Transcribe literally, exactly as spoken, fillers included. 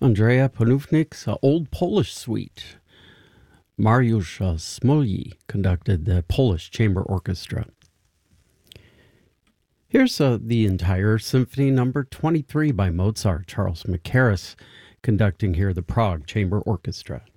Andrea Panufnik's uh, Old Polish Suite. Mariusz uh, Smolny conducted the Polish Chamber Orchestra. Here's uh, the entire Symphony Number twenty-three by Mozart. Charles Mackerras conducting here the Prague Chamber Orchestra.